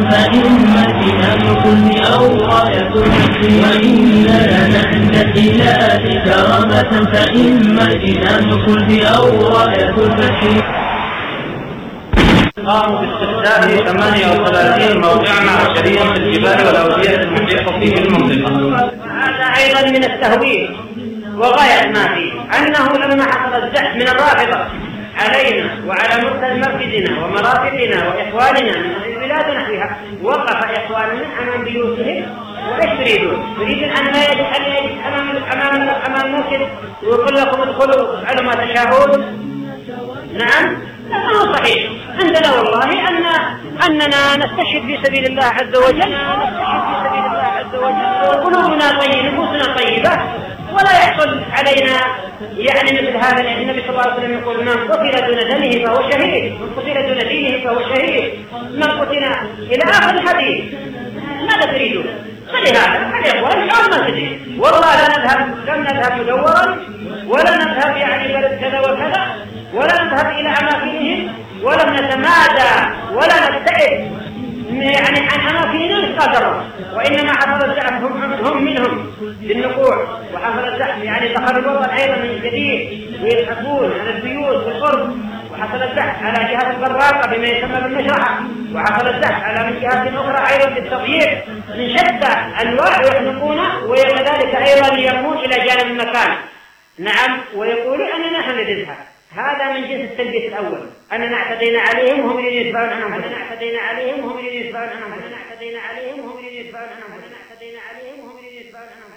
فإما الجنان كل أو راية الفتح وإن لنا عند الإله كرامة فإما الجنان كل أو راية الفتح. قاموا باستخدام 38 موضعا عشريا في الجبال والأودية المحيطة فيه المنطقة. هذا أيضا من التهويل وغاية ما فيه أنه لما حصل الزحف من الرافضة علينا وعلى مركزنا ومرافقنا وإخواننا من البلاد ونحوها وقف إخواننا أمام بيوتهم وإيش تريدون؟ تريدون أن لا يجب أمام المسجد ويقول لكم ادخلوا افعلوا ما تشاءون؟ نعم هذا صحيح. عندنا والله أننا نستشهد في سبيل الله عز وجل وقلوبنا طيبة نفوسنا طيبة ولا يحصل علينا يعني مثل هذا. لأن النبي صلى الله عليه وسلم يقول من قتل دون دمه فهو شهيد، من قتل دون دينه فهو شهيد، من قتل إلى آخر الحديث. ماذا تريدون؟ فلهذا الإخوان ما تدري والله لن نذهب مدورا ولا نذهب يعني بلد كذا وكذا ولا نذهب إلى أماكنهم ولا نتمادى ولا نبتعد يعني عن أماكننا نتقدر. وإنما حصل الزحف هم منهم بالنقوع وحصل الزحف يعني دخل الوطن أيضا من جديد ويزحفون على البيوت والقرب. وحصل الزحف على جهات البراقة بما يسمى بالمشرحة وحصل الزحف على من جهات أخرى أيضا بالتضييع من شتى أنواع يحنقون وكذلك أيضا يرمون إلى جانب المكان. نعم ويقولون أننا نحن نزحف. هذا من جنس التلبيس الأول أننا اعتدينا عليهم وهم يريدون يدفعون عنهم أننا اعتدينا عليهم وهم يريدون يدفعون عنهم أننا اعتدينا عليهم وهم يريدون يدفعون عنهم أننا اعتدينا عليهم وهم يريدون يدفعون عنهم